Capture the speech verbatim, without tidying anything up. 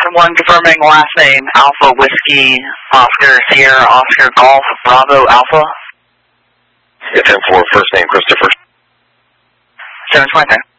one confirming last name, Alpha Whiskey, Oscar Sierra, Oscar Golf, Bravo Alpha. Yeah, ten four, first name Christopher. seven twenty-three.